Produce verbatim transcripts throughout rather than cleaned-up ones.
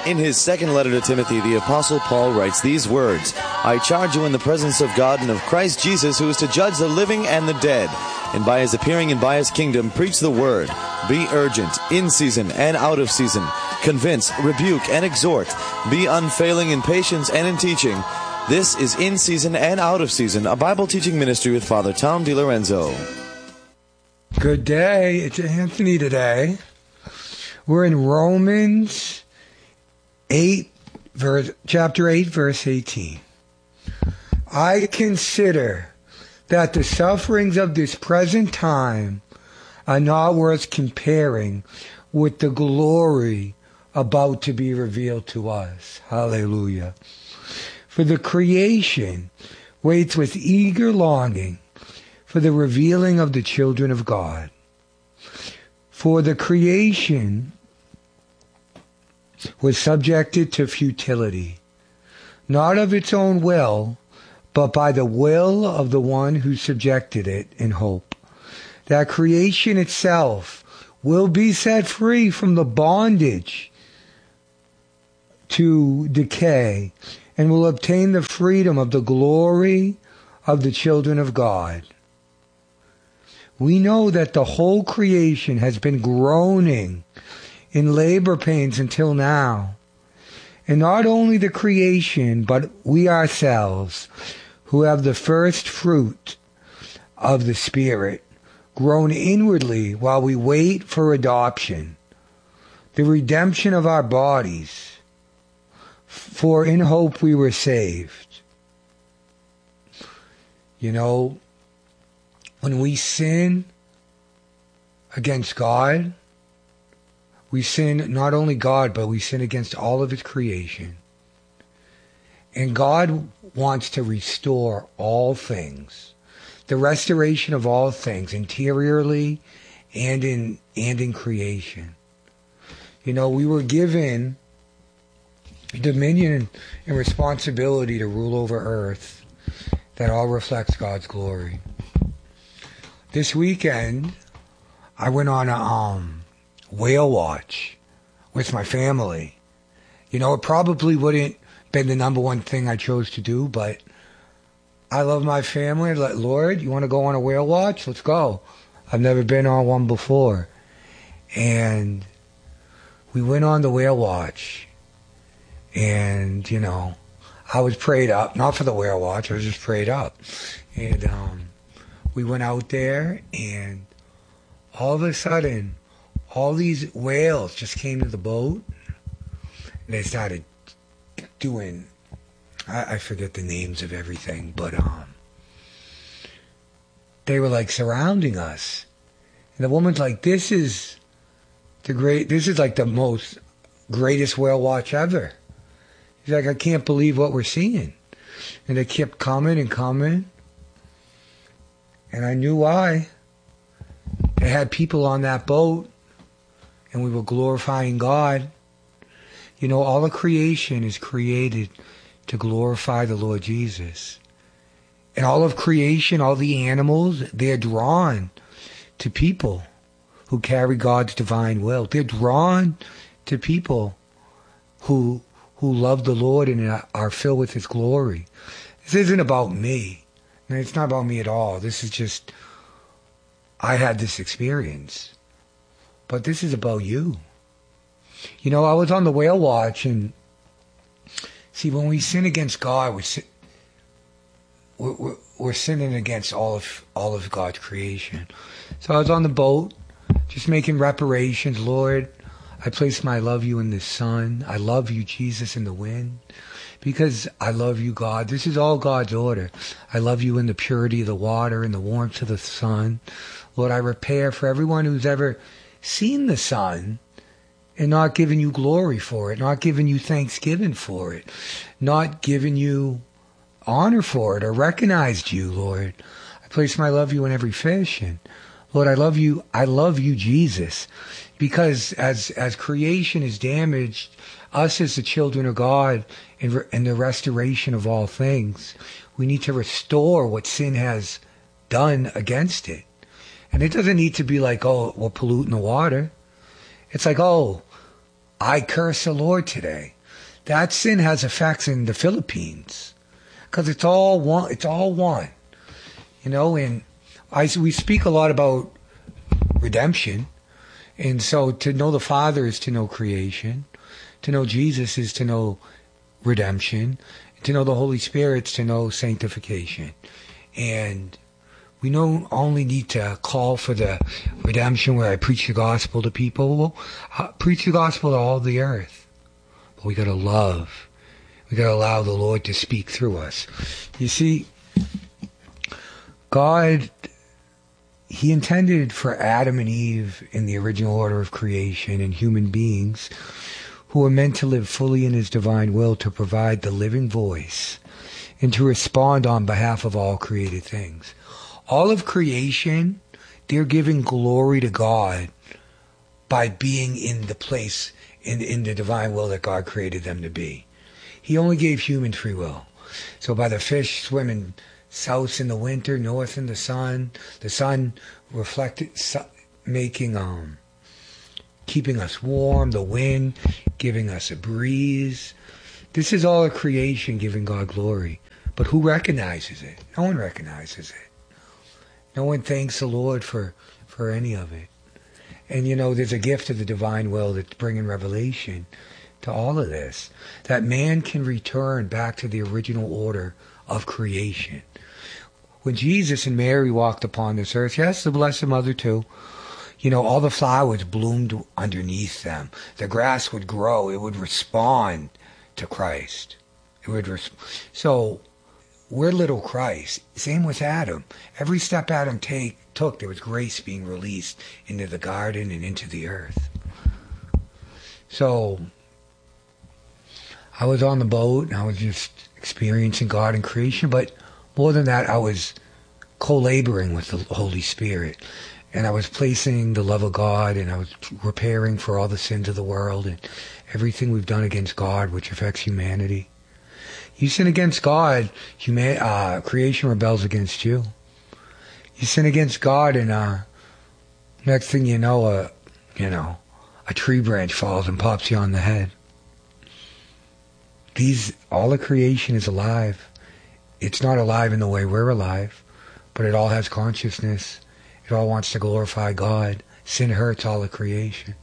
In his second letter to Timothy, the Apostle Paul writes these words, I charge you in the presence of God and of Christ Jesus, who is to judge the living and the dead, and by his appearing and by his kingdom, preach the word. Be urgent, in season and out of season. Convince, rebuke, and exhort. Be unfailing in patience and in teaching. This is In Season and Out of Season, a Bible teaching ministry with Father Tom DiLorenzo. Good day. It's Anthony today. We're in Romans eight, verse, chapter eight, verse eighteen. I consider that the sufferings of this present time are not worth comparing with the glory about to be revealed to us. Hallelujah. For the creation waits with eager longing for the revealing of the children of God. For the creation was subjected to futility, not of its own will, but by the will of the one who subjected it, in hope that creation itself will be set free from the bondage to decay and will obtain the freedom of the glory of the children of God. We know that the whole creation has been groaning in labor pains until now. And not only the creation, but we ourselves, who have the first fruit of the Spirit, groan inwardly while we wait for adoption, the redemption of our bodies. For in hope we were saved. You know, when we sin against God, we sin not only God, but we sin against all of his creation. And God wants to restore all things. The restoration of all things, interiorly and in and in creation. You know, we were given dominion and responsibility to rule over earth that all reflects God's glory. This weekend, I went on a um, whale watch with my family. You know, it probably wouldn't been the number one thing I chose to do, but I love my family. I'm like, Lord, you want to go on a whale watch? Let's go. I've never been on one before. And we went on the whale watch. And, you know, I was prayed up, not for the whale watch, I was just prayed up. And um, we went out there, and all of a sudden, all these whales just came to the boat, and they started doing, I, I forget the names of everything, but um, they were like surrounding us. And the woman's like, this is the great, this is like the most greatest whale watch ever. He's like, I can't believe what we're seeing. And they kept coming and coming. And I knew why. They had people on that boat, and we were glorifying God. You know, all of creation is created to glorify the Lord Jesus. And all of creation, all the animals, they're drawn to people who carry God's divine will. They're drawn to people who who love the Lord and are filled with his glory. This isn't about me. And it's not about me at all. This is just, I had this experience. But this is about you. You know, I was on the whale watch, and see, when we sin against God, we're, sin, we're, we're, we're sinning against all of all of God's creation. So I was on the boat, just making reparations. Lord, I place my love you in the sun. I love you, Jesus, in the wind. Because I love you, God. This is all God's order. I love you in the purity of the water and the warmth of the sun. Lord, I repair for everyone who's ever seen the sun and not given you glory for it, not given you thanksgiving for it, not given you honor for it or recognized you, Lord. I place my love you in every fish. And Lord, I love you. I love you, Jesus. Because as as creation is damaged, us as the children of God in, in the restoration of all things, we need to restore what sin has done against it. And it doesn't need to be like, oh, we're polluting the water. It's like, oh, I curse the Lord today. that sin has effects in the Philippines because it's all one. It's all one, you know. And I we speak a lot about redemption, and so to know the Father is to know creation, to know Jesus is to know redemption, to know the Holy Spirit is to know sanctification, and we don't only need to call for the redemption where I preach the gospel to people. Well, uh, preach the gospel to all the earth. But we got to love. We got to allow the Lord to speak through us. You see, God, He intended for Adam and Eve in the original order of creation and human beings who were meant to live fully in His divine will to provide the living voice and to respond on behalf of all created things. All of creation, they're giving glory to God by being in the place, in, in the divine will that God created them to be. He only gave human free will. So by the fish swimming south in the winter, north in the sun, the sun reflected, making, um, keeping us warm, the wind giving us a breeze. This is all a creation giving God glory. But who recognizes it? No one recognizes it. No one thanks the Lord for, for any of it. And, you know, there's a gift of the divine will that's bringing revelation to all of this. That man can return back to the original order of creation. When Jesus and Mary walked upon this earth, yes, the Blessed Mother too, you know, all the flowers bloomed underneath them. The grass would grow. It would respond to Christ. It would res- So... we're little Christ. Same with Adam. Every step Adam take, took, there was grace being released into the garden and into the earth. So, I was on the boat, and I was just experiencing God and creation, but more than that, I was co-laboring with the Holy Spirit. And I was placing the love of God, and I was repairing for all the sins of the world, and everything we've done against God, which affects humanity. You sin against God, human, uh, creation rebels against you. You sin against God, and uh, next thing you know, uh, you know, a tree branch falls and pops you on the head. These, all the creation is alive. It's not alive in the way we're alive, but it all has consciousness. It all wants to glorify God. Sin hurts all the creation.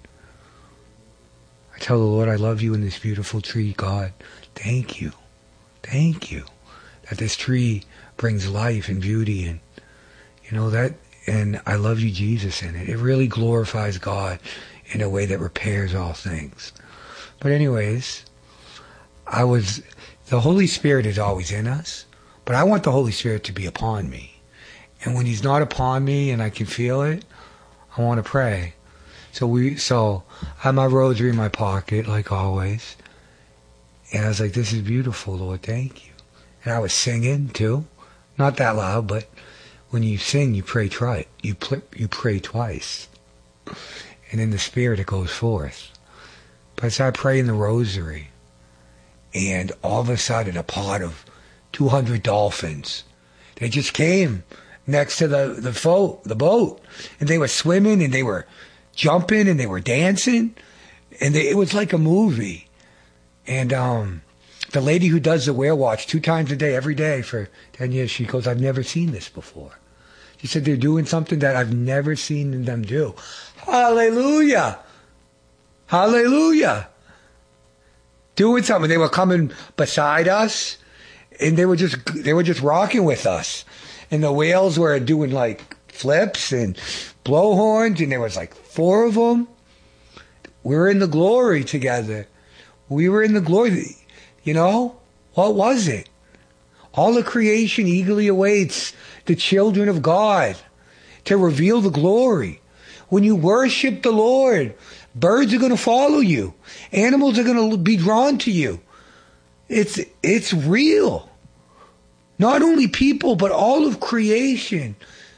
I tell the Lord, I love you in this beautiful tree, God. Thank you. Thank you that this tree brings life and beauty, and you know that, and I love you, Jesus, in it. It really glorifies God in a way that repairs all things. But anyways, I was, the Holy Spirit is always in us, but I want the Holy Spirit to be upon me. And when He's not upon me and I can feel it, I want to pray. So we, so I have my rosary in my pocket, like always. And I was like, this is beautiful, Lord, thank you. And I was singing, too. Not that loud, but when you sing, you pray twice. You, pl- you pray twice. And in the Spirit, it goes forth. But I started praying the rosary. And all of a sudden, a pod of two hundred dolphins, they just came next to the, the, fo- the boat. And they were swimming, and they were jumping, and they were dancing. And they, it was like a movie. And um, the lady who does the whale watch two times a day, every day for ten years, she goes, I've never seen this before. She said, they're doing something that I've never seen them do. Hallelujah! Hallelujah! Doing something. They were coming beside us, and they were just they were just rocking with us. And the whales were doing like flips and blowhorns, and there was like four of them. We were in the glory together. We were in the glory. You know, what was it? All of creation eagerly awaits the children of God to reveal the glory. When you worship the Lord, birds are going to follow you. Animals are going to be drawn to you. It's it's real. Not only people, but all of creation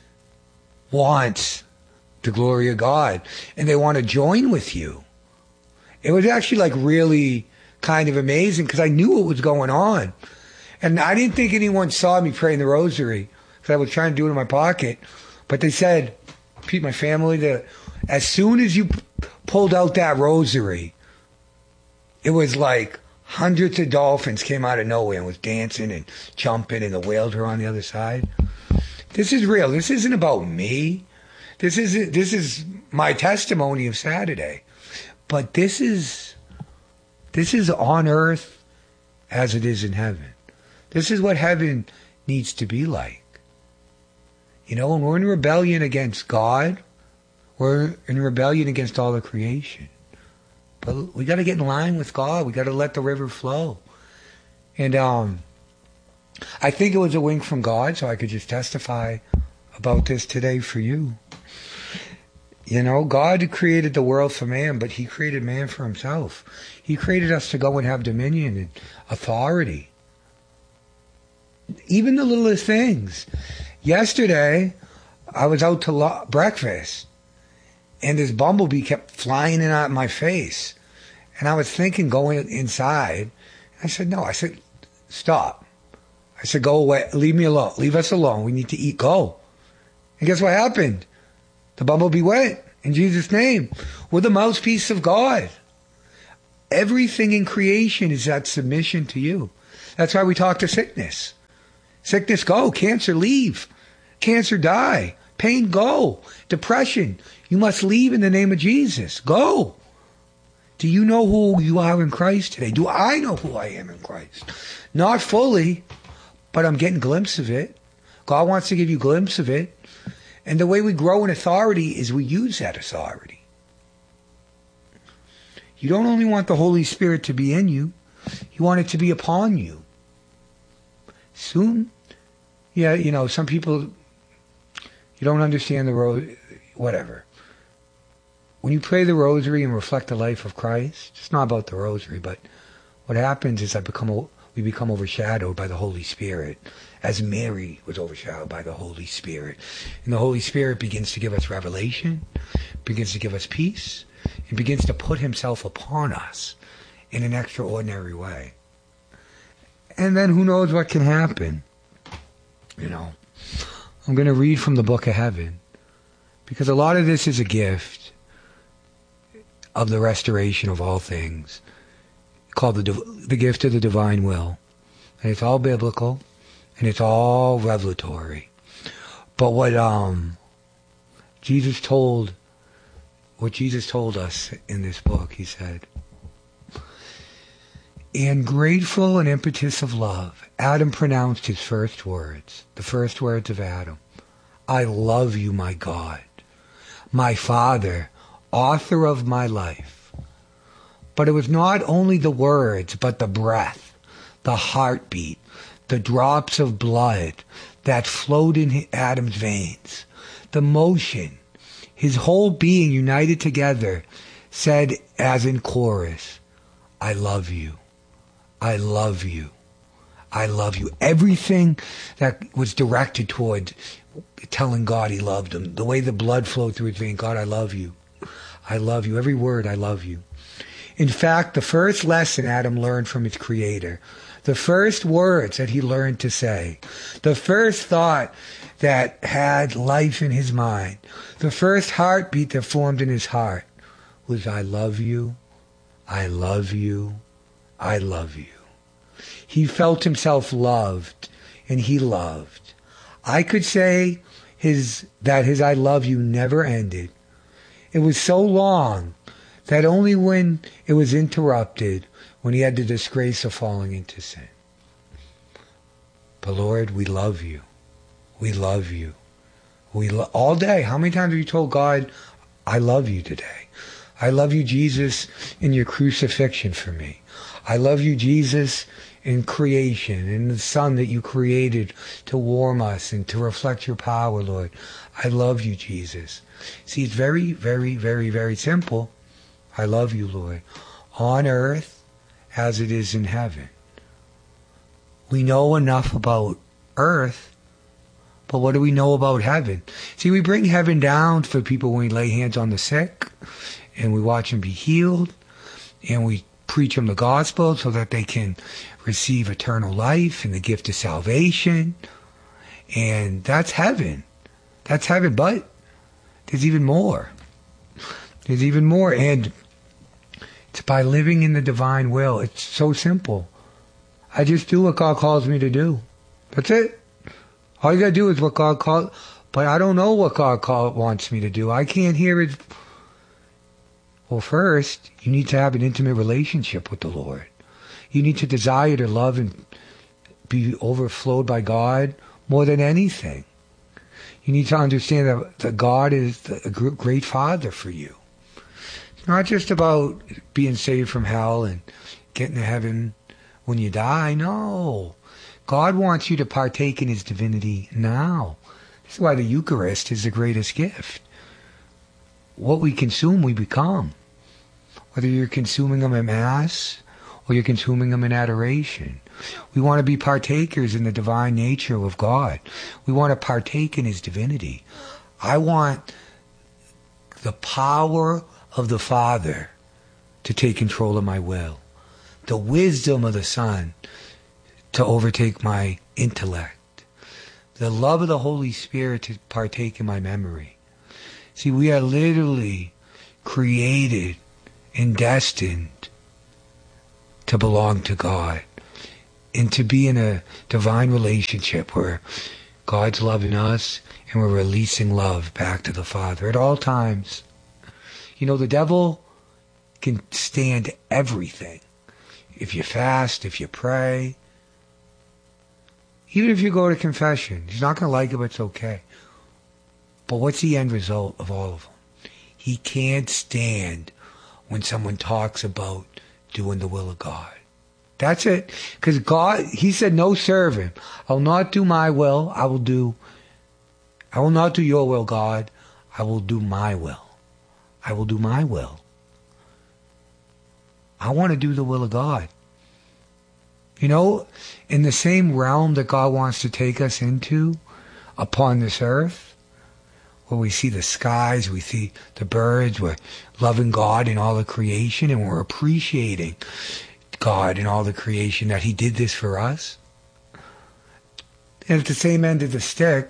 wants the glory of God, and they want to join with you. It was actually like really kind of amazing because I knew what was going on. And I didn't think anyone saw me praying the rosary because I was trying to do it in my pocket. But they said, my family, that as soon as you p- pulled out that rosary, it was like, hundreds of dolphins came out of nowhere and was dancing and jumping, and the whales were on the other side. This is real. This isn't about me. This isn't. This is my testimony of Saturday. But this is, this is on earth as it is in heaven. This is what heaven needs to be like. You know, when we're in rebellion against God, we're in rebellion against all the creation. But we got to get in line with God. We got to let the river flow. And um, I think it was a wink from God, so I could just testify about this today for you. You know, God created the world for man, but he created man for himself. He created us to go and have dominion and authority. Even the littlest things. Yesterday, I was out to lo- breakfast, and this bumblebee kept flying in at my face. And I was thinking going inside. I said, no. I said, stop. I said, go away. Leave me alone. Leave us alone. We need to eat. Go. And guess what happened? The bumblebee went. In Jesus' name. We're the mouthpiece of God. Everything in creation is at submission to you. That's why we talk to sickness. Sickness, go. Cancer, leave. Cancer, die. Pain, go. Depression, you must leave in the name of Jesus. Go. Do you know who you are in Christ today? Do I know who I am in Christ? Not fully, but I'm getting a glimpse of it. God wants to give you a glimpse of it. And the way we grow in authority is we use that authority. You don't only want the Holy Spirit to be in you, you want it to be upon you. Soon, yeah, you know, some people, you don't understand the road, whatever. When you pray the rosary and reflect the life of Christ, it's not about the rosary, but what happens is I become, we become overshadowed by the Holy Spirit, as Mary was overshadowed by the Holy Spirit. And the Holy Spirit begins to give us revelation, begins to give us peace, and begins to put himself upon us in an extraordinary way. And then who knows what can happen. You know, I'm going to read from the Book of Heaven, because a lot of this is a gift of the restoration of all things, called the the gift of the divine will. And it's all biblical, and it's all revelatory. But what um Jesus told, what Jesus told us in this book, he said, and grateful and impetus of love, Adam pronounced his first words, the first words of Adam. I love you, my God, my Father, author of my life. But it was not only the words, but the breath, the heartbeat, the drops of blood that flowed in Adam's veins, the motion, his whole being united together, said as in chorus, I love you. I love you. I love you. Everything that was directed toward telling God he loved him, the way the blood flowed through his vein, God, I love you. I love you. Every word, I love you. In fact, the first lesson Adam learned from his Creator, the first words that he learned to say, the first thought that had life in his mind, the first heartbeat that formed in his heart was, I love you, I love you, I love you. He felt himself loved, and he loved. I could say his that his I love you never ended. It was so long that only when it was interrupted, when he had the disgrace of falling into sin. But Lord, we love you. We love you. We lo- all day. How many times have you told God, I love you today? I love you, Jesus, in your crucifixion for me. I love you, Jesus, in creation, in the sun that you created to warm us and to reflect your power, Lord. I love you, Jesus. See, it's very, very, very, very simple. I love you, Lord. On earth as it is in heaven. We know enough about earth, but what do we know about heaven? See, we bring heaven down for people when we lay hands on the sick, and we watch them be healed, and we preach them the gospel so that they can receive eternal life and the gift of salvation. And that's heaven. That's heaven, but there's even more. There's even more. And it's by living in the divine will. It's so simple. I just do what God calls me to do. That's it. All you got to do is what God calls. But I don't know what God call, wants me to do. I can't hear it. Well, first, you need to have an intimate relationship with the Lord. You need to desire to love and be overflowed by God more than anything. You need to understand that, that God is the, a great Father for you. It's not just about being saved from hell and getting to heaven when you die. No. God wants you to partake in His divinity now. This is why the Eucharist is the greatest gift. What we consume, we become. Whether you're consuming them in Mass or you're consuming them in adoration. We want to be partakers in the divine nature of God. We want to partake in His divinity. I want the power of the Father to take control of my will. The wisdom of the Son to overtake my intellect. The love of the Holy Spirit to partake in my memory. See, we are literally created and destined to belong to God and to be in a divine relationship where God's loving us and we're releasing love back to the Father at all times. You know, the devil can stand everything. If you fast, if you pray, even if you go to confession, he's not going to like it, but it's okay. But what's the end result of all of them? He can't stand when someone talks about doing the will of God. That's it. Because God, He said, no servant. I will not do my will. I will do, I will not do your will, God. I will do my will. I will do my will. I want to do the will of God. You know, in the same realm that God wants to take us into upon this earth, where we see the skies, we see the birds, we're loving God in all the creation, and we're appreciating God in all the creation that He did this for us. And at the same end of the stick,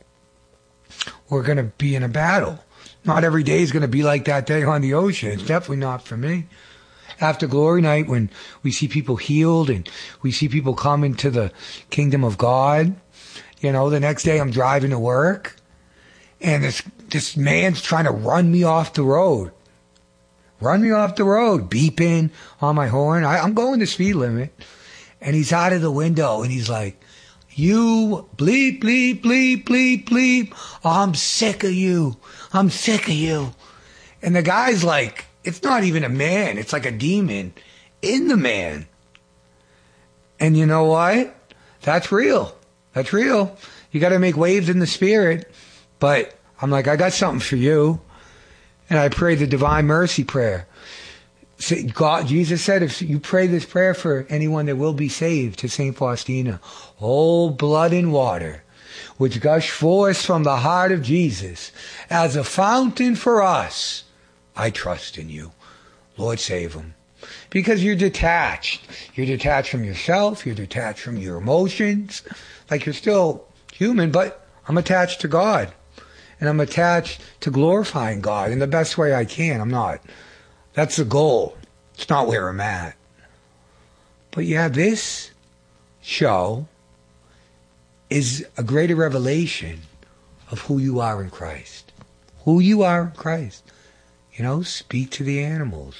we're going to be in a battle. Not every day is going to be like that day on the ocean. It's definitely not for me. After Glory Night, when we see people healed and we see people come into the kingdom of God, you know, the next day I'm driving to work and this this man's trying to run me off the road. Run me off the road, beeping on my horn. I, I'm going the speed limit. And he's out of the window and he's like, you bleep, bleep, bleep, bleep, bleep. Oh, I'm sick of you. I'm sick of you. And the guy's like, it's not even a man. It's like a demon in the man. And you know what? That's real. That's real. You got to make waves in the spirit. But I'm like, I got something for you. And I pray the Divine Mercy Prayer. God, Jesus said, if you pray this prayer for anyone that will be saved, to Saint Faustina, oh, blood and water, which gush forth from the heart of Jesus as a fountain for us, I trust in you. Lord, save them. Because you're detached. You're detached from yourself. You're detached from your emotions. Like you're still human, but I'm attached to God. And I'm attached to glorifying God in the best way I can. I'm not. That's the goal. It's not where I'm at. But yeah, this show is a greater revelation of who you are in Christ. Who you are in Christ. You know, speak to the animals.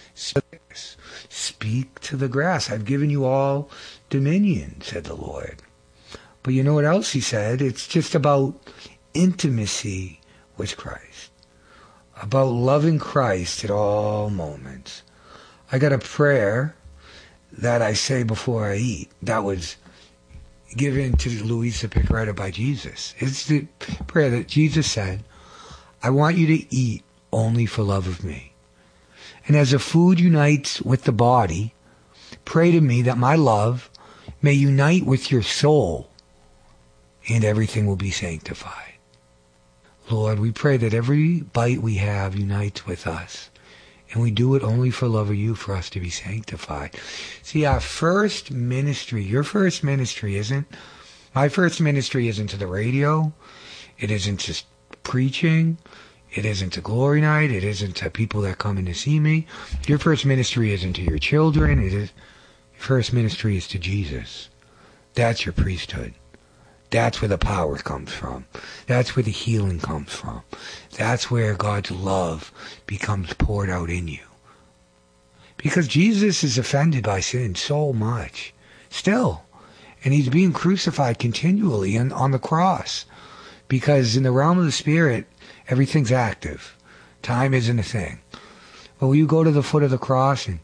Speak to the grass. I've given you all dominion, said the Lord. But you know what else He said? It's just about intimacy with Christ. About loving Christ at all moments. I got a prayer that I say before I eat. That was given to Louisa Piccarreta by Jesus. It's the prayer that Jesus said, I want you to eat only for love of me. And as the food unites with the body, pray to me that my love may unite with your soul and everything will be sanctified. Lord, we pray that every bite we have unites with us. And we do it only for love of you, for us to be sanctified. See, our first ministry, your first ministry isn't, my first ministry isn't to the radio. It isn't just preaching. It isn't a glory night. It isn't to people that come in to see me. Your first ministry isn't to your children. It is, your first ministry is to Jesus. That's your priesthood. That's where the power comes from. That's where the healing comes from. That's where God's love becomes poured out in you. Because Jesus is offended by sin so much. Still. And he's being crucified continually on, on the cross. Because in the realm of the Spirit, everything's active. Time isn't a thing. But when you go to the foot of the cross and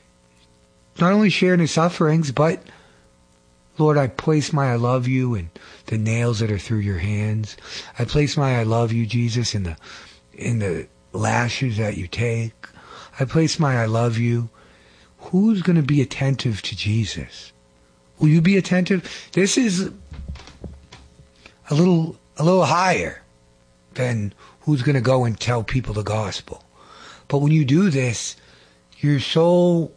not only sharing his sufferings, but Lord, I place my I love you in the nails that are through your hands. I place my I love you, Jesus, in the in the lashes that you take. I place my I love you. Who's going to be attentive to Jesus? Will you be attentive? This is a little a little higher than who's going to go and tell people the gospel. But when you do this, you're so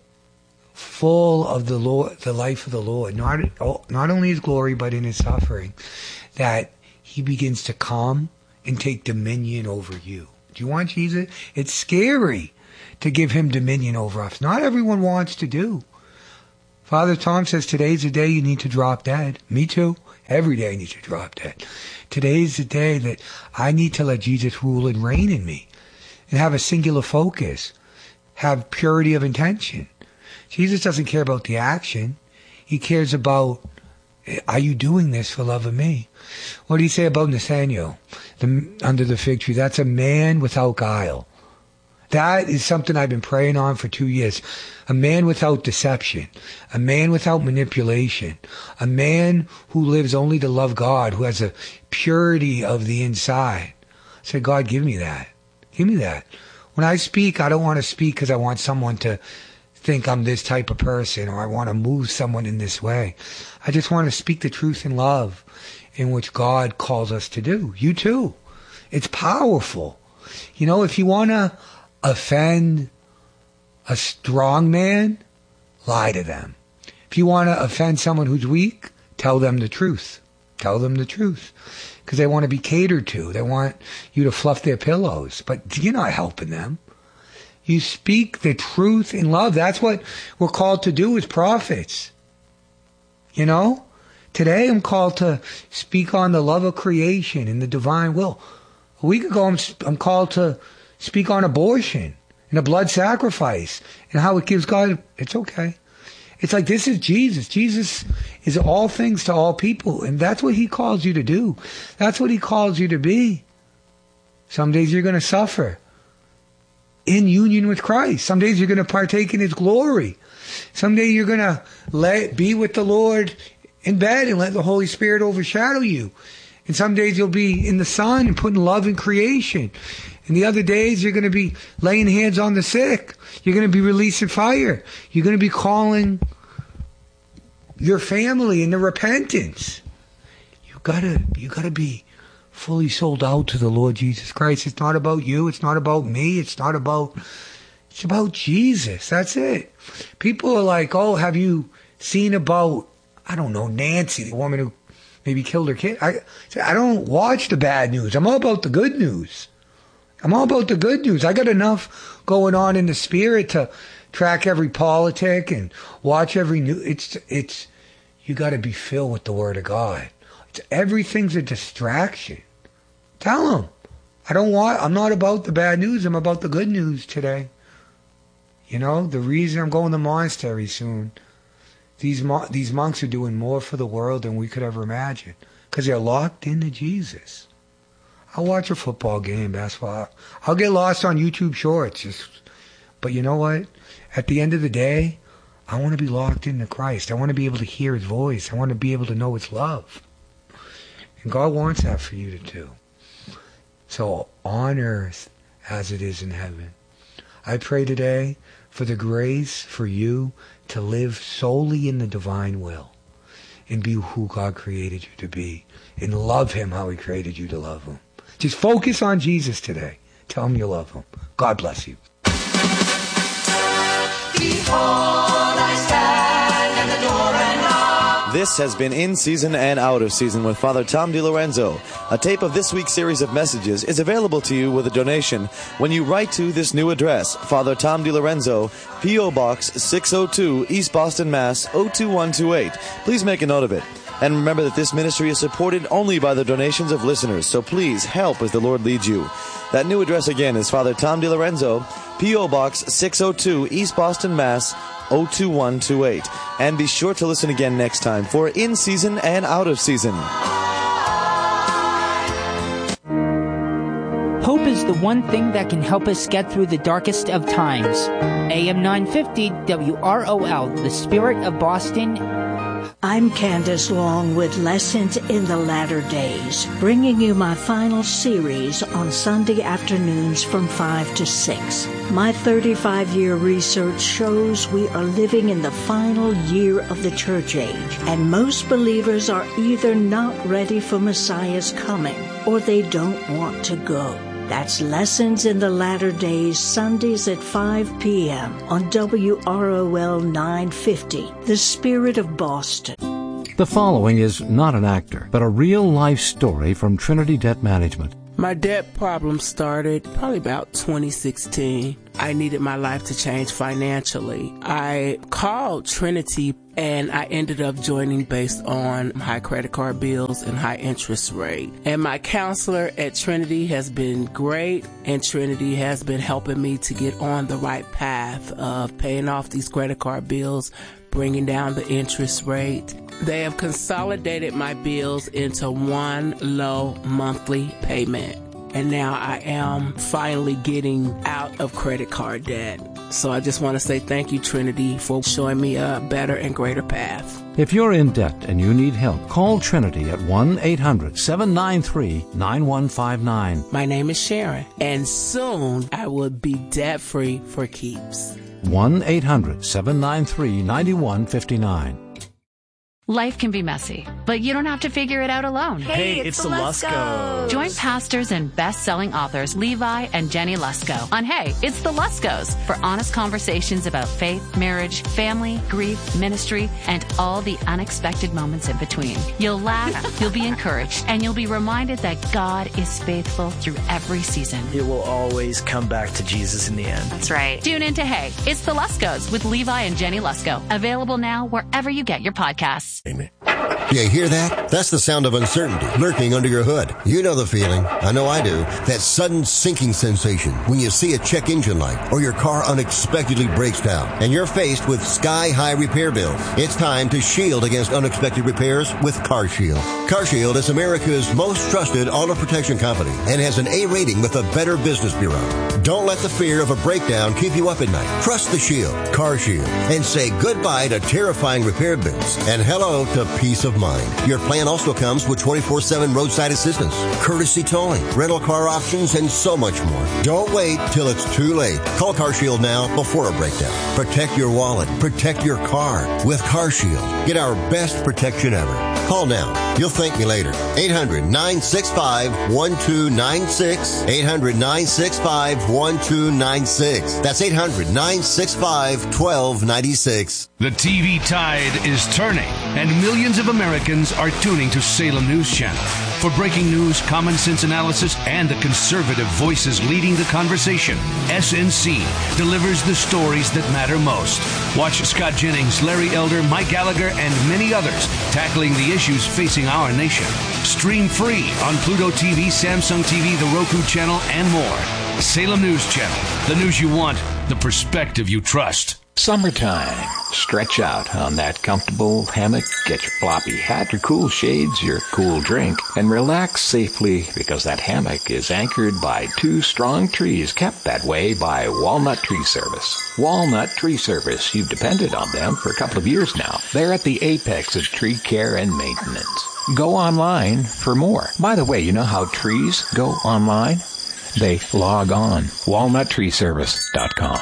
full of the Lord, the life of the Lord, not not only his glory but in his suffering, that he begins to come and take dominion over you. Do you want Jesus? It's scary to give him dominion over us. Not everyone wants to do. Father Tom says today's the day you need to drop dead. Me too. Every day I need to drop dead. Today's the day that I need to let Jesus rule and reign in me and have a singular focus, have purity of intention. Jesus doesn't care about the action. He cares about, are you doing this for love of me? What did he say about Nathaniel the, under the fig tree? That's a man without guile. That is something I've been praying on for two years. A man without deception. A man without manipulation. A man who lives only to love God, who has a purity of the inside. I said, God, give me that. Give me that. When I speak, I don't want to speak because I want someone to think I'm this type of person or I want to move someone in this way. I just want to speak the truth in love in which God calls us to do. You too. It's powerful. You know, if you want to offend a strong man, lie to them. If you want to offend someone who's weak, tell them the truth. Tell them the truth. Because they want to be catered to. They want you to fluff their pillows. But you're not helping them. You speak the truth in love. That's what we're called to do as prophets. You know? Today I'm called to speak on the love of creation and the divine will. A week ago I'm, I'm called to speak on abortion and a blood sacrifice and how it gives God. It's okay. It's like this is Jesus. Jesus is all things to all people. And that's what he calls you to do. That's what he calls you to be. Some days you're going to suffer in union with Christ. Some days you're going to partake in his glory. Someday you're going to let be with the Lord in bed and let the Holy Spirit overshadow you. And some days you'll be in the sun and putting love in creation. And the other days you're going to be laying hands on the sick. You're going to be releasing fire. You're going to be calling your family into repentance. You gotta, you gotta be fully sold out to the Lord Jesus Christ. It's not about you. It's not about me. It's not about, it's about Jesus. That's it. People are like, oh, have you seen about, I don't know, Nancy, the woman who maybe killed her kid? I, I don't watch the bad news. I'm all about the good news. I'm all about the good news. I got enough going on in the spirit to track every politic and watch every news. It's, it's, you got to be filled with the Word of God. It's, everything's a distraction. Tell them. I don't want, I'm not about the bad news. I'm about the good news today. You know, the reason I'm going to the monastery soon, these, mo- these monks are doing more for the world than we could ever imagine because they're locked into Jesus. I'll watch a football game, basketball. I'll get lost on YouTube Shorts. Just, but you know what? At the end of the day, I want to be locked into Christ. I want to be able to hear his voice. I want to be able to know his love. And God wants that for you to do. So on earth as it is in heaven. I pray today for the grace for you to live solely in the divine will and be who God created you to be and love him how he created you to love him. Just focus on Jesus today. Tell him you love him. God bless you. Behold, I stand at the door and knock. This has been In Season and Out of Season with Father Tom DiLorenzo. A tape of this week's series of messages is available to you with a donation when you write to this new address, Father Tom DiLorenzo, P O. Box six oh two, East Boston, Mass. oh two one two eight. Please make a note of it. And remember that this ministry is supported only by the donations of listeners, so please help as the Lord leads you. That new address again is Father Tom DiLorenzo, P O. Box six oh two, East Boston, Mass. oh two one two eight. And be sure to listen again next time for In Season and Out of Season. Hope is the one thing that can help us get through the darkest of times. A M nine fifty W R O L, the Spirit of Boston. I'm Candace Long with Lessons in the Latter Days, bringing you my final series on Sunday afternoons from five to six. My thirty-five-year research shows we are living in the final year of the church age, and most believers are either not ready for Messiah's coming, or they don't want to go. That's Lessons in the Latter Days, Sundays at five p.m. on W R O L nine fifty, The Spirit of Boston. The following is not an actor, but a real-life story from Trinity Debt Management. My debt problem started probably about twenty sixteen. I needed my life to change financially. I called Trinity and I ended up joining based on high credit card bills and high interest rate. And my counselor at Trinity has been great, and Trinity has been helping me to get on the right path of paying off these credit card bills, bringing down the interest rate. They have consolidated my bills into one low monthly payment. And now I am finally getting out of credit card debt. So I just want to say thank you, Trinity, for showing me a better and greater path. If you're in debt and you need help, call Trinity at one eight hundred seven nine three nine one five nine. My name is Sharon, and soon I will be debt-free for keeps. one eight hundred seven nine three nine one five nine. Life can be messy, but you don't have to figure it out alone. Hey, it's, it's the Luskos. Join pastors and best-selling authors Levi and Jenny Lusko on Hey, It's the Luskos for honest conversations about faith, marriage, family, grief, ministry, and all the unexpected moments in between. You'll laugh, you'll be encouraged, and you'll be reminded that God is faithful through every season. It will always come back to Jesus in the end. That's right. Tune in to Hey, It's the Luskos with Levi and Jenny Lusko. Available now wherever you get your podcasts. Amen. You hear that? That's the sound of uncertainty lurking under your hood. You know the feeling. I know I do. That sudden sinking sensation when you see a check engine light or your car unexpectedly breaks down and you're faced with sky-high repair bills. It's time to shield against unexpected repairs with CarShield. CarShield is America's most trusted auto protection company and has an A rating with the Better Business Bureau. Don't let the fear of a breakdown keep you up at night. Trust the Shield, CarShield, and say goodbye to terrifying repair bills and hello to peace of mind. Your plan also comes with twenty-four seven roadside assistance, courtesy towing, rental car options, and so much more. Don't wait till it's too late. Call CarShield now before a breakdown. Protect your wallet. Protect your car with CarShield. Get our best protection ever. Call now. You'll thank me later. eight hundred nine six five one two nine six. eight hundred nine six five one two nine six. That's eight hundred nine six five one two nine six. The T V tide is turning, and millions of Americans are tuning to Salem News Channel for breaking news, common sense analysis, and the conservative voices leading the conversation. S N C delivers the stories that matter most. Watch Scott Jennings, Larry Elder, Mike Gallagher, and many others tackling the issues facing our nation. Stream free on Pluto T V, Samsung T V, the Roku channel, and more. Salem News Channel, the news you want, the perspective you trust. Summertime. Stretch out on that comfortable hammock, get your floppy hat, your cool shades, your cool drink, and relax safely because that hammock is anchored by two strong trees kept that way by Walnut Tree Service. Walnut Tree Service, you've depended on them for a couple of years now. They're at the apex of tree care and maintenance. Go online for more. By the way, you know how trees go online? They log on. walnut tree service dot com.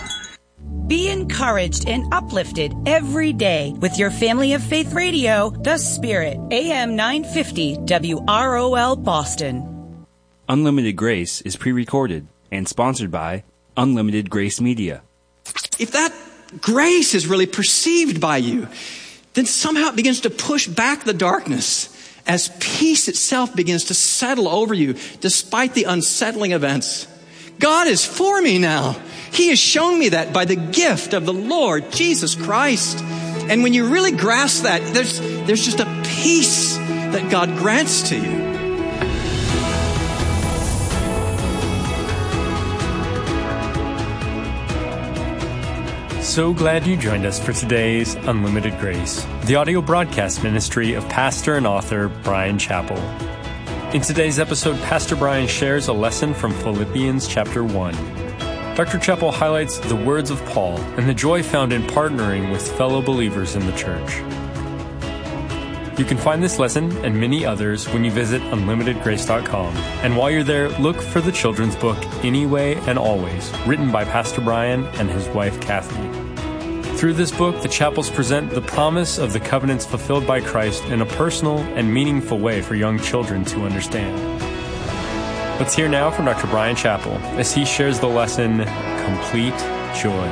Be encouraged and uplifted every day with your Family of Faith Radio, The Spirit, A M nine fifty W R O L Boston. Unlimited Grace is pre-recorded and sponsored by Unlimited Grace Media. If that grace is really perceived by you, then somehow it begins to push back the darkness as peace itself begins to settle over you despite the unsettling events. God is for me now. He has shown me that by the gift of the Lord Jesus Christ. And when you really grasp that, there's, there's just a peace that God grants to you. So glad you joined us for today's Unlimited Grace, the audio broadcast ministry of pastor and author Bryan Chapell. In today's episode, Pastor Bryan shares a lesson from Philippians chapter one. Doctor Chapell highlights the words of Paul and the joy found in partnering with fellow believers in the church. You can find this lesson and many others when you visit unlimited grace dot com. And while you're there, look for the children's book, Anyway and Always, written by Pastor Bryan and his wife, Kathy. Through this book, the Chapels present the promise of the covenants fulfilled by Christ in a personal and meaningful way for young children to understand. Let's hear now from Doctor Bryan Chapell as he shares the lesson, Complete Joy.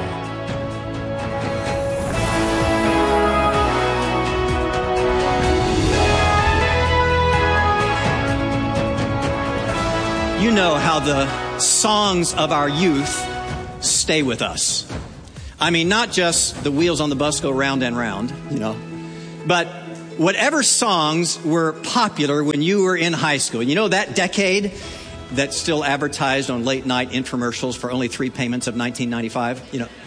You know how the songs of our youth stay with us. I mean, not just the wheels on the bus go round and round, you know, but whatever songs were popular when you were in high school. You know that decade that's still advertised on late night infomercials for only three payments of nineteen ninety-five, you know.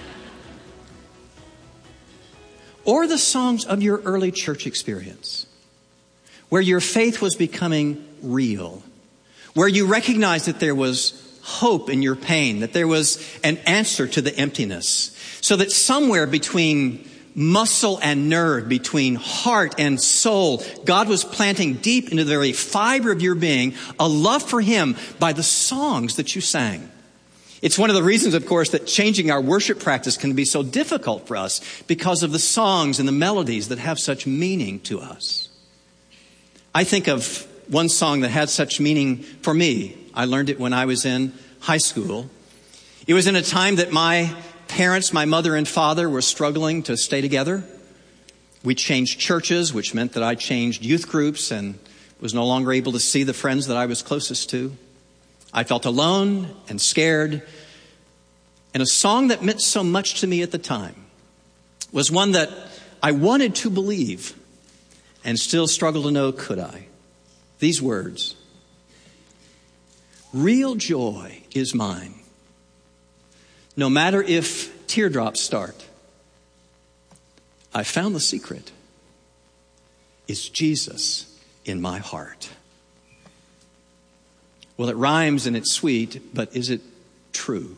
Or the songs of your early church experience, where your faith was becoming real, where you recognized that there was hope in your pain, that there was an answer to the emptiness, so that somewhere between muscle and nerve, between heart and soul, God was planting deep into the very fiber of your being a love for Him by the songs that you sang. It's one of the reasons, of course, that changing our worship practice can be so difficult for us, because of the songs and the melodies that have such meaning to us. I think of one song that had such meaning for me. I learned it when I was in high school. It was in a time that my parents, my mother and father, were struggling to stay together. We changed churches, which meant that I changed youth groups and was no longer able to see the friends that I was closest to. I felt alone and scared. And a song that meant so much to me at the time was one that I wanted to believe and still struggle to know, could I? These words: real joy is mine, no matter if teardrops start. I found the secret. It's Jesus in my heart. Well, it rhymes and it's sweet, but is it true?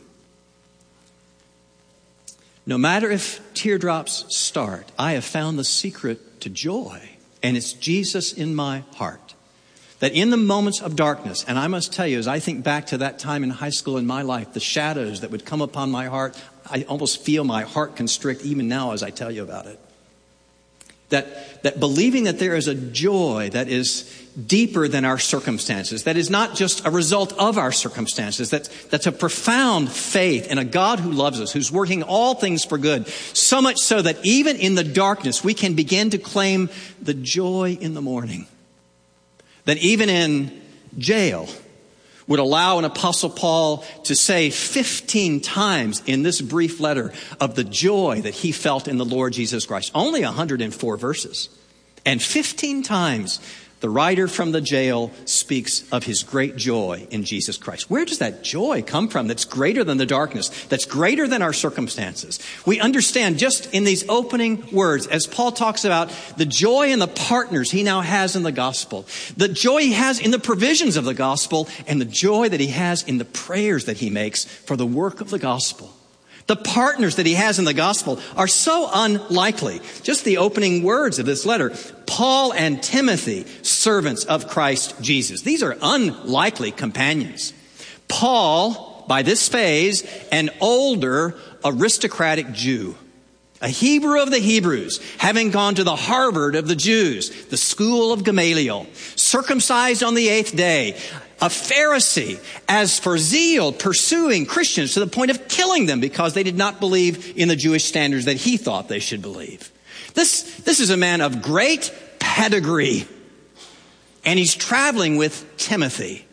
No matter if teardrops start, I have found the secret to joy, and it's Jesus in my heart. That in the moments of darkness, and I must tell you, as I think back to that time in high school in my life, the shadows that would come upon my heart, I almost feel my heart constrict even now as I tell you about it. That, that believing that there is a joy that is deeper than our circumstances, that is not just a result of our circumstances, that, that's a profound faith in a God who loves us, who's working all things for good, so much so that even in the darkness we can begin to claim the joy in the morning. That even in jail would allow an Apostle Paul to say fifteen times in this brief letter of the joy that he felt in the Lord Jesus Christ. Only one hundred four verses. And fifteen times the writer from the jail speaks of his great joy in Jesus Christ. Where does that joy come from that's greater than the darkness, that's greater than our circumstances? We understand just in these opening words, as Paul talks about the joy and the partners he now has in the gospel, the joy he has in the provisions of the gospel, and the joy that he has in the prayers that he makes for the work of the gospel. The partners that he has in the gospel are so unlikely. Just the opening words of this letter: Paul and Timothy, servants of Christ Jesus. These are unlikely companions. Paul, by this phase, an older aristocratic Jew, a Hebrew of the Hebrews, having gone to the Harvard of the Jews, the school of Gamaliel, circumcised on the eighth day, a Pharisee, as for zeal, pursuing Christians to the point of killing them because they did not believe in the Jewish standards that he thought they should believe. This, this is a man of great pedigree, and he's traveling with Timothy,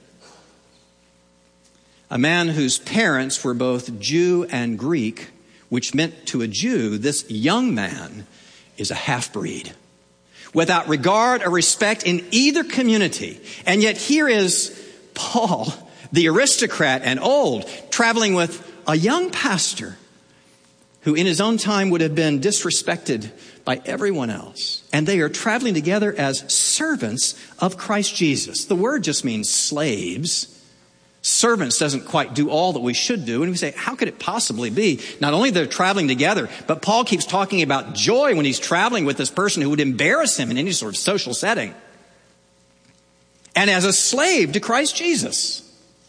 a man whose parents were both Jew and Greek, which meant to a Jew, this young man is a half-breed, without regard or respect in either community. And yet here is Paul, the aristocrat and old, traveling with a young pastor who in his own time would have been disrespected by everyone else. And they are traveling together as servants of Christ Jesus. The word just means slaves. Servants doesn't quite do all that we should do. And we say, how could it possibly be? Not only they're traveling together, but Paul keeps talking about joy when he's traveling with this person who would embarrass him in any sort of social setting. And as a slave to Christ Jesus.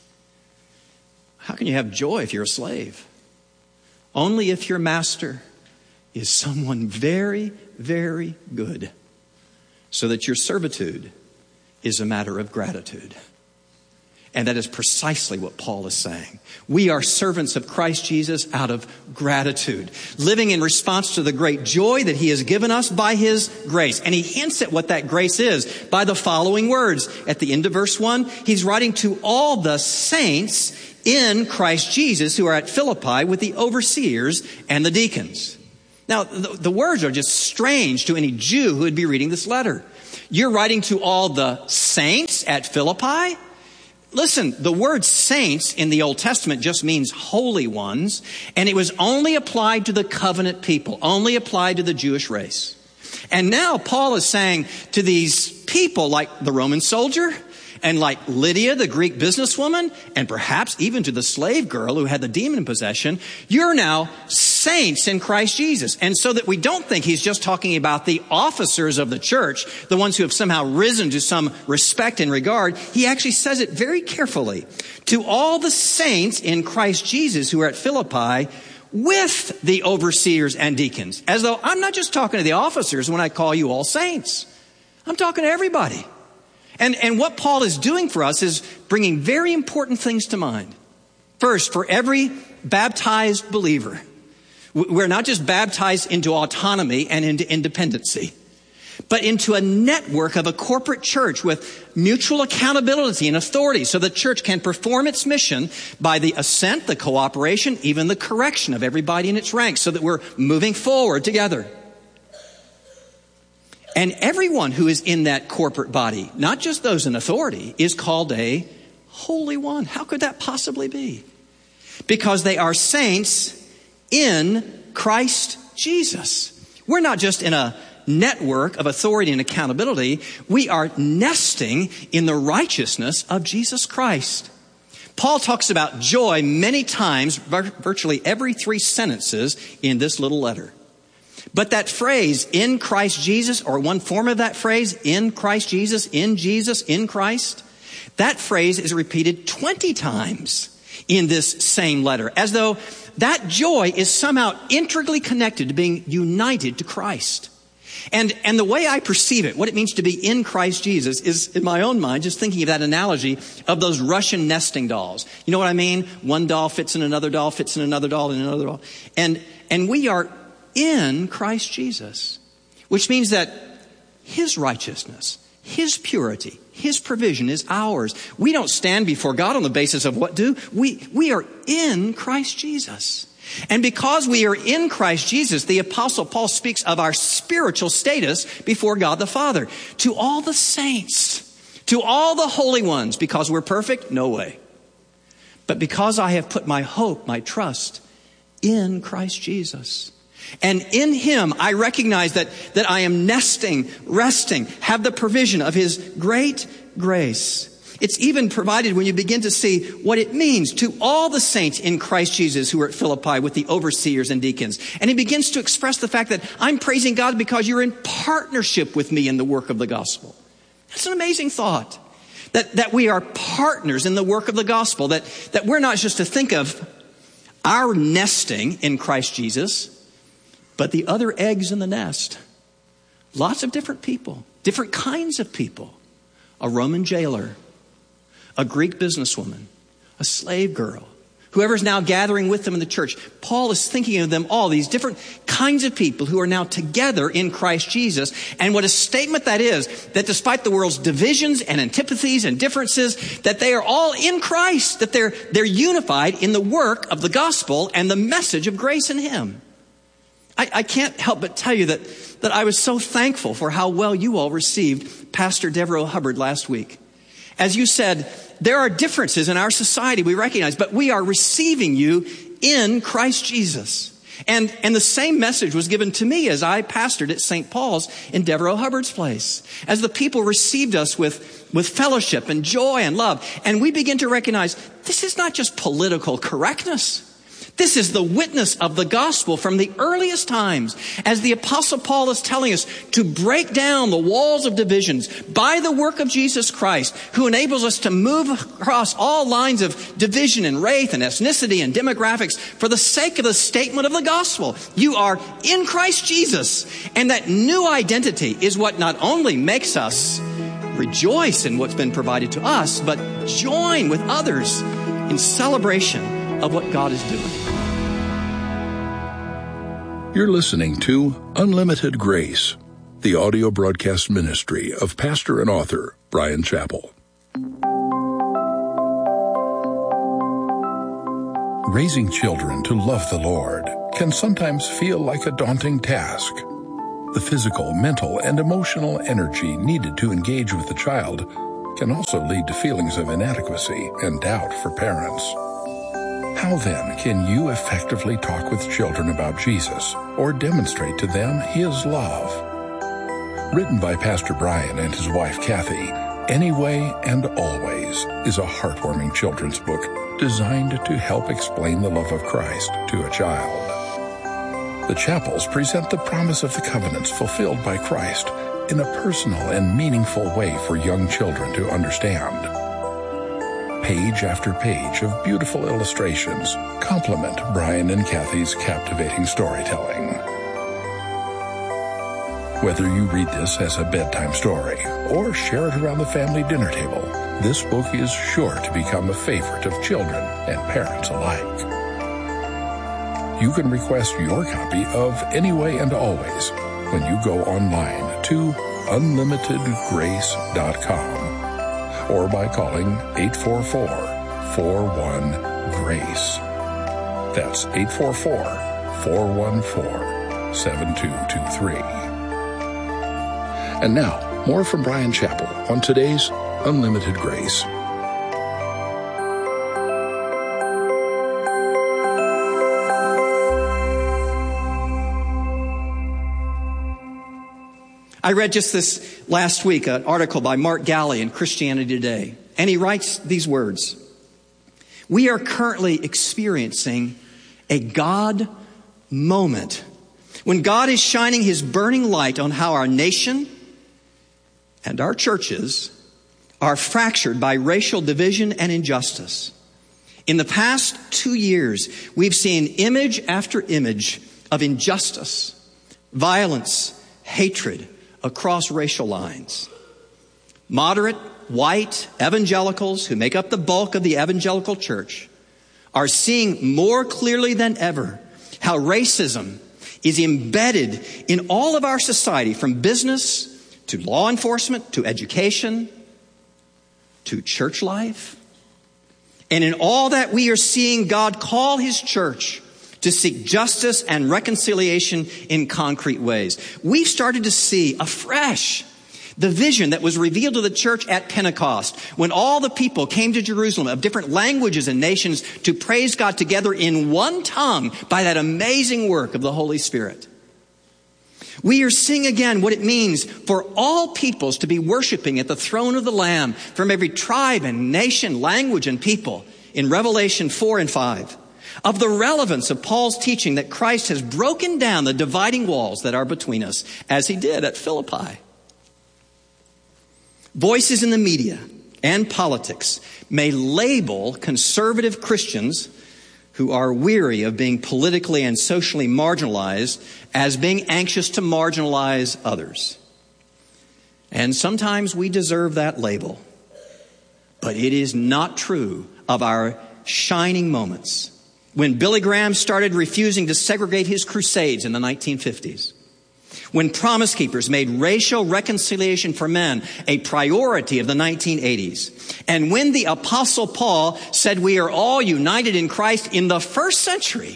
How can you have joy if you're a slave? Only if your master is someone very, very good, so that your servitude is a matter of gratitude. And that is precisely what Paul is saying. We are servants of Christ Jesus out of gratitude, living in response to the great joy that he has given us by his grace. And he hints at what that grace is by the following words. At the end of verse one, he's writing to all the saints in Christ Jesus who are at Philippi with the overseers and the deacons. Now, the, the words are just strange to any Jew who would be reading this letter. You're writing to all the saints at Philippi? Listen, the word saints in the Old Testament just means holy ones, and it was only applied to the covenant people, only applied to the Jewish race. And now Paul is saying to these people like the Roman soldier and like Lydia, the Greek businesswoman, and perhaps even to the slave girl who had the demon in possession, you're now saints in Christ Jesus. And so that we don't think he's just talking about the officers of the church, the ones who have somehow risen to some respect and regard, he actually says it very carefully. To all the saints in Christ Jesus who are at Philippi with the overseers and deacons. As though I'm not just talking to the officers when I call you all saints. I'm talking to everybody. And, and what Paul is doing for us is bringing very important things to mind. First, for every baptized believer, we're not just baptized into autonomy and into independency, but into a network of a corporate church with mutual accountability and authority so the church can perform its mission by the assent, the cooperation, even the correction of everybody in its ranks so that we're moving forward together. And everyone who is in that corporate body, not just those in authority, is called a holy one. How could that possibly be? Because they are saints in Christ Jesus. We're not just in a network of authority and accountability. We are nesting in the righteousness of Jesus Christ. Paul talks about joy many times, virtually every three sentences in this little letter. But that phrase, in Christ Jesus, or one form of that phrase, in Christ Jesus, in Jesus, in Christ, that phrase is repeated twenty times in this same letter, as though that joy is somehow integrally connected to being united to Christ. And, and the way I perceive it, what it means to be in Christ Jesus is, in my own mind, just thinking of that analogy of those Russian nesting dolls. You know what I mean? One doll fits in another doll, fits in another doll, and another doll. And, and we are in Christ Jesus, which means that his righteousness, his purity, his provision is ours. We don't stand before God on the basis of what do. We, we are in Christ Jesus. And because we are in Christ Jesus, the Apostle Paul speaks of our spiritual status before God the Father. To all the saints, to all the holy ones, because we're perfect? No way. But because I have put my hope, my trust in Christ Jesus. And in him, I recognize that, that I am nesting, resting, have the provision of his great grace. It's even provided when you begin to see what it means to all the saints in Christ Jesus who are at Philippi with the overseers and deacons. And he begins to express the fact that I'm praising God because you're in partnership with me in the work of the gospel. That's an amazing thought. That, that we are partners in the work of the gospel. That, that we're not just to think of our nesting in Christ Jesus, but the other eggs in the nest. Lots of different people, different kinds of people. A Roman jailer, a Greek businesswoman, a slave girl, whoever's now gathering with them in the church. Paul is thinking of them all, these different kinds of people who are now together in Christ Jesus. And what a statement that is, that despite the world's divisions and antipathies and differences, that they are all in Christ, that they're, they're unified in the work of the gospel and the message of grace in Him. I, I can't help but tell you that, that I was so thankful for how well you all received Pastor Devereux Hubbard last week. As you said, there are differences in our society, we recognize, but we are receiving you in Christ Jesus. And, and the same message was given to me as I pastored at Saint Paul's in Devereux Hubbard's place. As the people received us with, with fellowship and joy and love, and we begin to recognize this is not just political correctness. This is the witness of the gospel from the earliest times, as the Apostle Paul is telling us to break down the walls of divisions by the work of Jesus Christ, who enables us to move across all lines of division and race and ethnicity and demographics for the sake of the statement of the gospel. You are in Christ Jesus, and that new identity is what not only makes us rejoice in what's been provided to us, but join with others in celebration of what God is doing. You're listening to Unlimited Grace, the audio broadcast ministry of pastor and author Bryan Chapell. Raising children to love the Lord can sometimes feel like a daunting task. The physical, mental, and emotional energy needed to engage with the child can also lead to feelings of inadequacy and doubt for parents. How then can you effectively talk with children about Jesus or demonstrate to them His love? Written by Pastor Bryan and his wife Kathy, Anyway and Always is a heartwarming children's book designed to help explain the love of Christ to a child. The Chapels present the promise of the covenants fulfilled by Christ in a personal and meaningful way for young children to understand. Page after page of beautiful illustrations complement Bryan and Kathy's captivating storytelling. Whether you read this as a bedtime story or share it around the family dinner table, this book is sure to become a favorite of children and parents alike. You can request your copy of Anyway and Always when you go online to unlimited grace dot com. or by calling eight four four, four one, GRACE. That's eight four four, four one four, seven two two three. And now, more from Bryan Chapell on today's Unlimited Grace. I read just this last week an article by Mark Galli in Christianity Today, and he writes these words: "We are currently experiencing a God moment when God is shining His burning light on how our nation and our churches are fractured by racial division and injustice. In the past two years, we've seen image after image of injustice, violence, hatred across racial lines. Moderate, white evangelicals who make up the bulk of the evangelical church are seeing more clearly than ever how racism is embedded in all of our society, from business to law enforcement to education to church life. And in all that, we are seeing God call His church to seek justice and reconciliation in concrete ways. We've started to see afresh the vision that was revealed to the church at Pentecost, when all the people came to Jerusalem of different languages and nations to praise God together in one tongue by that amazing work of the Holy Spirit. We are seeing again what it means for all peoples to be worshiping at the throne of the Lamb from every tribe and nation, language, and people in Revelation four and five. Of the relevance of Paul's teaching that Christ has broken down the dividing walls that are between us, as He did at Philippi. Voices in the media and politics may label conservative Christians who are weary of being politically and socially marginalized as being anxious to marginalize others. And sometimes we deserve that label. But it is not true of our shining moments. When Billy Graham started refusing to segregate his crusades in the nineteen fifties. When Promise Keepers made racial reconciliation for men a priority of the nineteen eighties. And when the Apostle Paul said we are all united in Christ in the first century.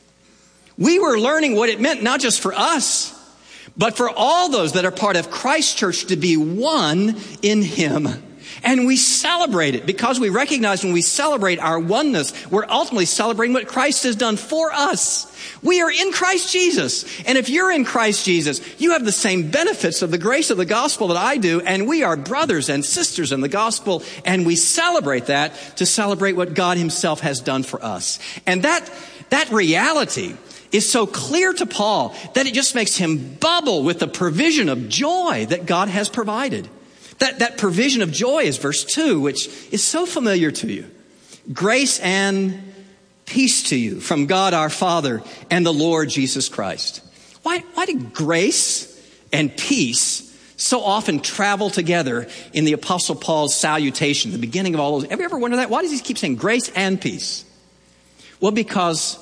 We were learning what it meant not just for us, but for all those that are part of Christ Church to be one in Him. And we celebrate it because we recognize when we celebrate our oneness, we're ultimately celebrating what Christ has done for us. We are in Christ Jesus. And if you're in Christ Jesus, you have the same benefits of the grace of the gospel that I do. And we are brothers and sisters in the gospel. And we celebrate that to celebrate what God Himself has done for us. And that, that reality is so clear to Paul that it just makes him bubble with the provision of joy that God has provided. That, that provision of joy is verse two, which is so familiar to you. Grace and peace to you from God our Father and the Lord Jesus Christ. Why, why did grace and peace so often travel together in the Apostle Paul's salutation, the beginning of all those? Have you ever wondered that? Why does he keep saying grace and peace? Well, because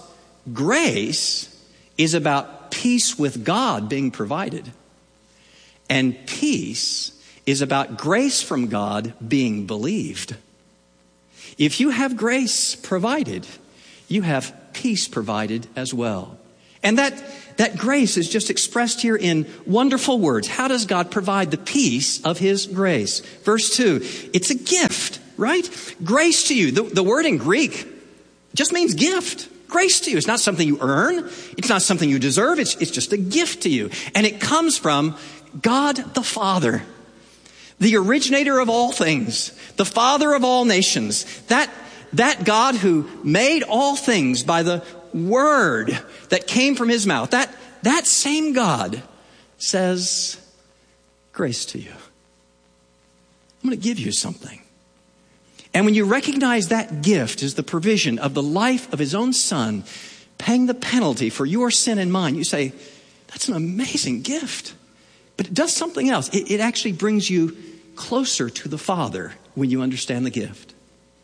grace is about peace with God being provided. And peace is about grace from God being believed. If you have grace provided, you have peace provided as well. And that, that grace is just expressed here in wonderful words. How does God provide the peace of His grace? Verse two, it's a gift, right? Grace to you. The, the word in Greek just means gift. Grace to you. It's not something you earn. It's not something you deserve. It's, it's just a gift to you. And it comes from God the Father, the originator of all things, the Father of all nations, that, that God who made all things by the word that came from His mouth, that, that same God says, grace to you. I'm going to give you something. And when you recognize that gift is the provision of the life of His own Son, paying the penalty for your sin and mine, you say, that's an amazing gift. But it does something else. It, it actually brings you closer to the Father when you understand the gift.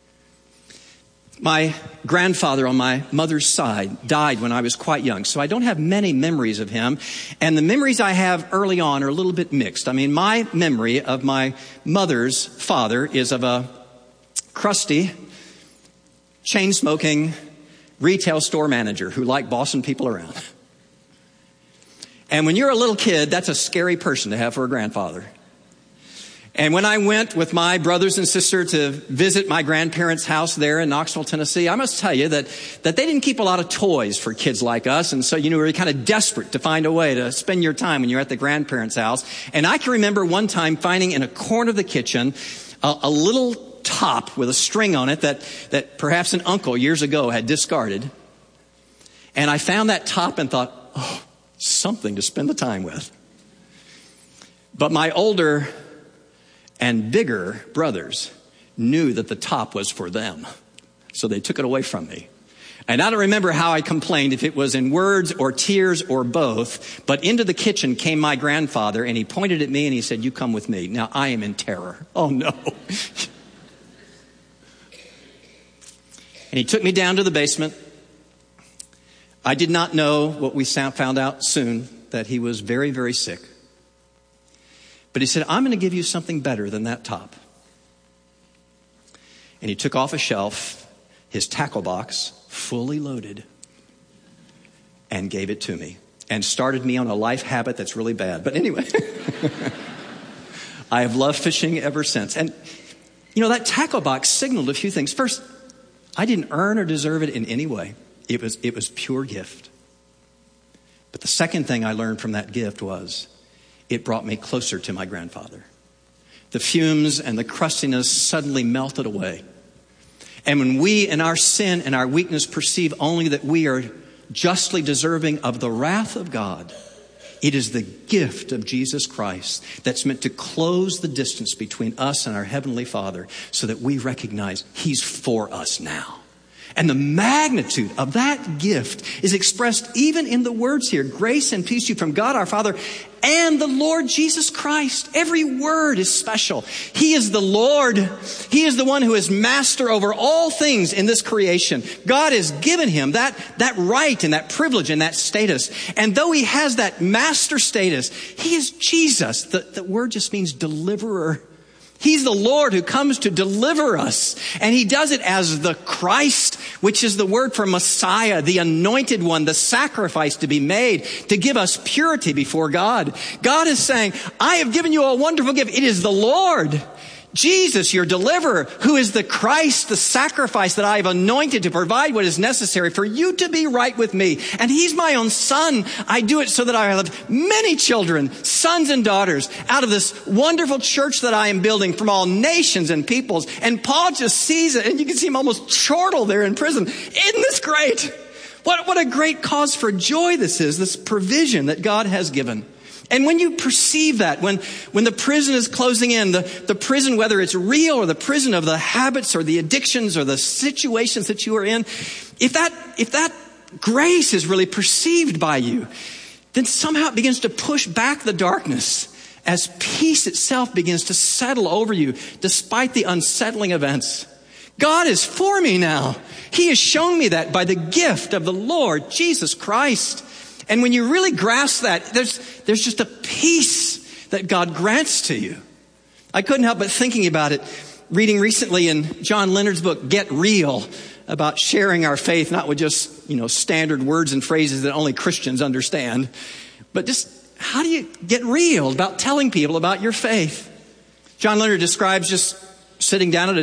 My grandfather on my mother's side died when I was quite young, so I don't have many memories of him. And the memories I have early on are a little bit mixed. I mean, my memory of my mother's father is of a crusty, chain-smoking retail store manager who liked bossing people around. And when you're a little kid, that's a scary person to have for a grandfather. And when I went with my brothers and sister to visit my grandparents' house there in Knoxville, Tennessee, I must tell you that, that they didn't keep a lot of toys for kids like us. And so, you know, we were kind of desperate to find a way to spend your time when you're at the grandparents' house. And I can remember one time finding in a corner of the kitchen a, a little top with a string on it that, that perhaps an uncle years ago had discarded. And I found that top and thought, oh, something to spend the time with. But my older and bigger brothers knew that the top was for them. So they took it away from me. And I don't remember how I complained, if it was in words or tears or both. But into the kitchen came my grandfather, and he pointed at me and he said, you come with me. Now I am in terror. Oh no. And he took me down to the basement. I did not know what we found out soon, that he was very, very sick. But he said, I'm going to give you something better than that top. And he took off a shelf his tackle box, fully loaded, and gave it to me. And started me on a life habit that's really bad. But anyway, I have loved fishing ever since. And, you know, that tackle box signaled a few things. First, I didn't earn or deserve it in any way. It was, it was pure gift. But the second thing I learned from that gift was it brought me closer to my grandfather. The fumes and the crustiness suddenly melted away. And when we in our sin and our weakness perceive only that we are justly deserving of the wrath of God, it is the gift of Jesus Christ that's meant to close the distance between us and our Heavenly Father so that we recognize He's for us now. And the magnitude of that gift is expressed even in the words here. Grace and peace to you from God our Father and the Lord Jesus Christ. Every word is special. He is the Lord. He is the one who is master over all things in this creation. God has given him that, that right and that privilege and that status. And though he has that master status, he is Jesus. The, the word just means deliverer. He's the Lord who comes to deliver us. And he does it as the Christ, which is the word for Messiah, the anointed one, the sacrifice to be made to give us purity before God. God is saying, I have given you a wonderful gift. It is the Lord, Jesus, your deliverer, who is the Christ, the sacrifice that I have anointed to provide what is necessary for you to be right with me. And he's my own son. I do it so that I have many children, sons and daughters, out of this wonderful church that I am building from all nations and peoples. And Paul just sees it, and you can see him almost chortle there in prison. Isn't this great? What, what a great cause for joy this is, this provision that God has given. And when you perceive that, when, when the prison is closing in, the, the prison, whether it's real or the prison of the habits or the addictions or the situations that you are in, if that, if that grace is really perceived by you, then somehow it begins to push back the darkness as peace itself begins to settle over you despite the unsettling events. God is for me now. He has shown me that by the gift of the Lord Jesus Christ. And when you really grasp that, there's, there's just a peace that God grants to you. I couldn't help but thinking about it, reading recently in John Leonard's book, Get Real, about sharing our faith, not with just, you know, standard words and phrases that only Christians understand, but just how do you get real about telling people about your faith? John Leonard describes just sitting down at a